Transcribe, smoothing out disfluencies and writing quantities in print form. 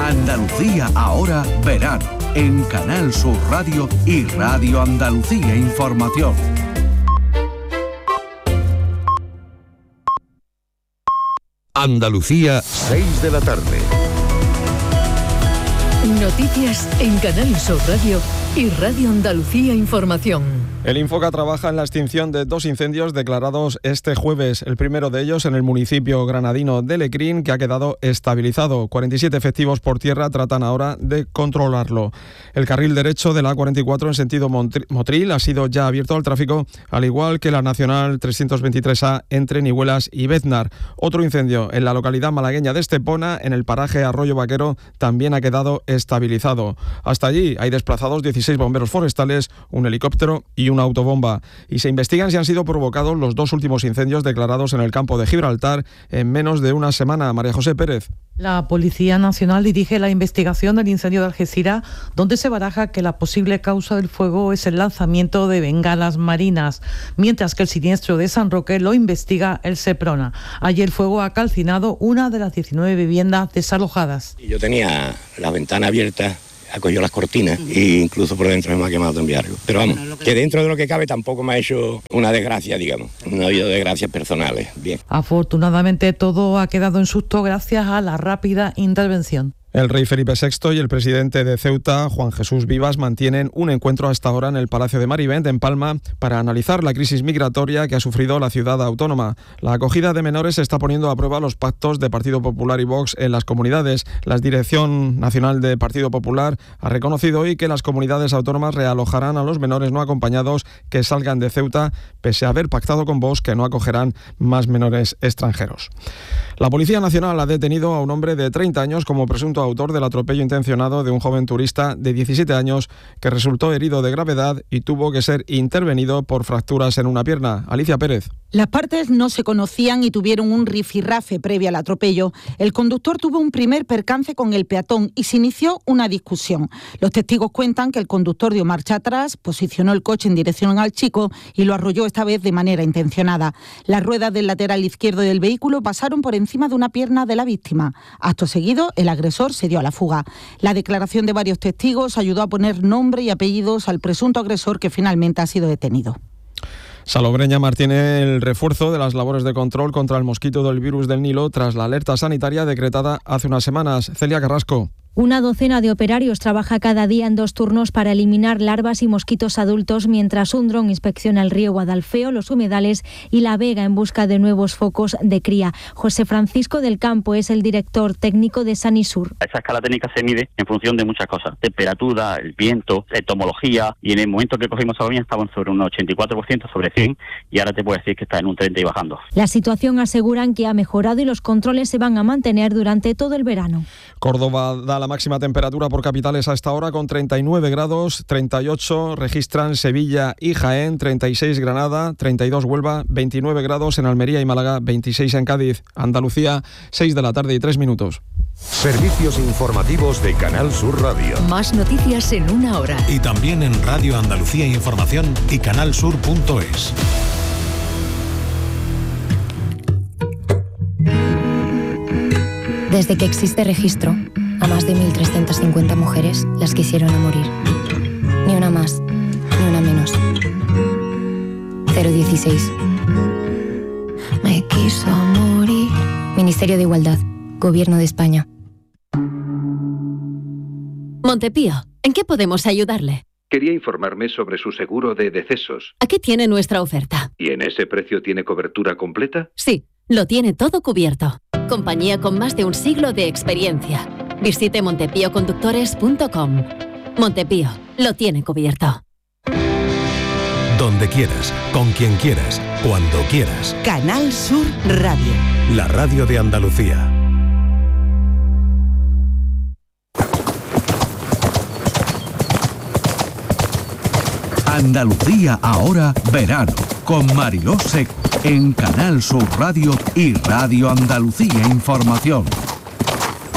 Andalucía ahora verano, en Canal Sur Radio y Radio Andalucía Información. Andalucía, 6 de la tarde. Noticias en Canal Sur Radio y Radio Andalucía Información. El Infoca trabaja en la extinción de 2 incendios declarados este jueves. El primero de ellos en el municipio granadino de Lecrín, que ha quedado estabilizado. 47 efectivos por tierra tratan ahora de controlarlo. El carril derecho de la A44 en sentido Motril ha sido ya abierto al tráfico, al igual que la Nacional 323A entre Nihuelas y Beznar. Otro incendio en la localidad malagueña de Estepona, en el paraje Arroyo Vaquero, también ha quedado estabilizado. Hasta allí hay desplazados 16 bomberos forestales, un helicóptero y una autobomba, y se investigan si han sido provocados los 2 últimos incendios declarados en el campo de Gibraltar en menos de una semana. María José Pérez. La Policía Nacional dirige la investigación del incendio de Algeciras, donde se baraja que la posible causa del fuego es el lanzamiento de bengalas marinas, mientras que el siniestro de San Roque lo investiga el Seprona. Allí el fuego ha calcinado una de las 19 viviendas desalojadas. Yo tenía la ventana abierta, acogió las cortinas e incluso por dentro me ha quemado también algo. Pero vamos, que dentro de lo que cabe tampoco me ha hecho una desgracia, digamos. No ha habido desgracias personales. Bien. Afortunadamente todo ha quedado en susto gracias a la rápida intervención. El rey Felipe VI y el presidente de Ceuta, Juan Jesús Vivas, mantienen un encuentro hasta ahora en el Palacio de Marivent, en Palma, para analizar la crisis migratoria que ha sufrido la ciudad autónoma. La acogida de menores está poniendo a prueba los pactos de Partido Popular y Vox en las comunidades. La Dirección Nacional de Partido Popular ha reconocido hoy que las comunidades autónomas realojarán a los menores no acompañados que salgan de Ceuta, pese a haber pactado con Vox que no acogerán más menores extranjeros. La Policía Nacional ha detenido a un hombre de 30 años como presunto autor del atropello intencionado de un joven turista de 17 años que resultó herido de gravedad y tuvo que ser intervenido por fracturas en una pierna. Alicia Pérez. Las partes no se conocían y tuvieron un rifirrafe previo al atropello. El conductor tuvo un primer percance con el peatón y se inició una discusión. Los testigos cuentan que el conductor dio marcha atrás, posicionó el coche en dirección al chico y lo arrolló esta vez de manera intencionada. Las ruedas del lateral izquierdo del vehículo pasaron por encima de una pierna de la víctima. Acto seguido, el agresor se dio a la fuga. La declaración de varios testigos ayudó a poner nombre y apellidos al presunto agresor, que finalmente ha sido detenido. Salobreña mantiene el refuerzo de las labores de control contra el mosquito del virus del Nilo tras la alerta sanitaria decretada hace unas semanas. Celia Carrasco. Una docena de operarios trabaja cada día en 2 turnos para eliminar larvas y mosquitos adultos, mientras un dron inspecciona el río Guadalfeo, los humedales y la Vega en busca de nuevos focos de cría. José Francisco del Campo es el director técnico de Sanisur. Esa escala técnica se mide en función de muchas cosas: temperatura, el viento, entomología, y en el momento que cogimos Salobreña estaban sobre un 84% sobre 100 y ahora te puedo decir que está en un 30 y bajando. La situación aseguran que ha mejorado y los controles se van a mantener durante todo el verano. Córdoba da la máxima temperatura por capitales a esta hora con 39 grados, 38 registran Sevilla y Jaén, 36 Granada, 32 Huelva, 29 grados en Almería y Málaga, 26 en Cádiz. Andalucía, 6 de la tarde y 3 minutos. Servicios informativos de Canal Sur Radio. Más noticias en una hora. Y también en Radio Andalucía Información y canalsur.es. Desde que existe registro, a más de 1.350 mujeres las quisieron a morir. Ni una más, ni una menos. 016. Me quiso morir. Ministerio de Igualdad, Gobierno de España. Montepío, ¿en qué podemos ayudarle? Quería informarme sobre su seguro de decesos. Aquí tiene nuestra oferta. ¿Y en ese precio tiene cobertura completa? Sí, lo tiene todo cubierto. Compañía con más de un siglo de experiencia. Visite montepíoconductores.com. Montepío, lo tiene cubierto. Donde quieras, con quien quieras, cuando quieras. Canal Sur Radio. La radio de Andalucía. Andalucía ahora verano, con Mariló Seco, en Canal Sur Radio y Radio Andalucía Información.